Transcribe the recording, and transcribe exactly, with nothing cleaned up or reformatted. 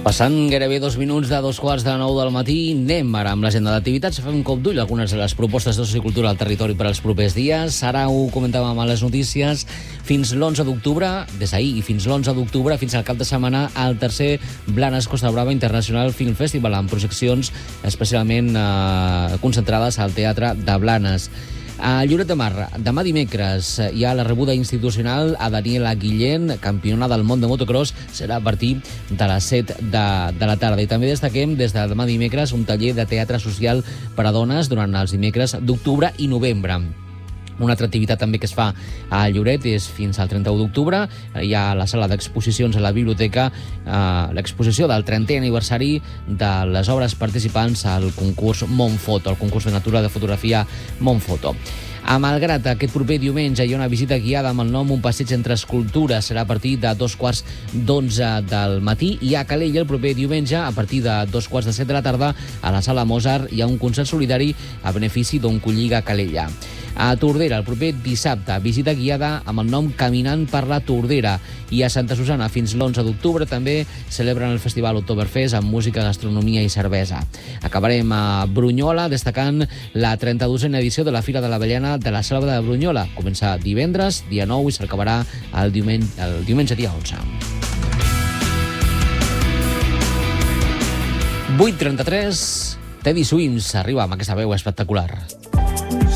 Passant gairebé dos minuts de dos quarts de nou del matí, anem ara amb l'agenda d'activitats. Fem un cop d'ull a algunes de les propostes de sociocultura al territori per als propers dies. Ara ho comentàvem a les notícies. Fins l'onze d'octubre, des d'ahir i fins l'onze d'octubre, fins al cap de setmana, el tercer Blanes Costa Brava International Film Festival, amb projeccions especialment eh, concentrades al Teatre de Blanes. A Lloret de Mar, demà dimecres, hi ha la rebuda institucional a Daniela Guillén, campiona del món de motocross. Serà a partir de les set de, de la tarda. I també destaquem des de demà dimecres un taller de teatre social per a dones durant els dimecres d'octubre i novembre. Una altra activitat també que es fa a Lloret és fins al trenta-u d'octubre. Hi ha la sala d'exposicions a la biblioteca, eh, l'exposició del trentè aniversari de les obres participants al concurs Montfoto, el concurs de natura de fotografia Montfoto. A Malgrat, aquest proper diumenge, hi ha una visita guiada amb el nom Un passeig entre escultures. Serà a partir de dos quarts d'onze del matí. I a Calella, el proper diumenge, a partir de dos quarts de set de la tarda, a la sala Mozart, hi ha un concert solidari a benefici d'Oncolliga Calella. A Tordera, el proper dissabte, visita guiada amb el nom Caminant per la Tordera. I a Santa Susana, fins l'onze d'octubre, també celebren el festival Oktoberfest amb música, gastronomia i cervesa. Acabarem a Brunyola destacant la trenta-dosena edició de la Fira de l'Avellana de la Selva de Brunyola. Comença divendres, dia nou, i s'acabarà el diumenge, el diumenge dia onze. vuit trenta-tres, Teddy Swims arriba amb aquesta veu espectacular.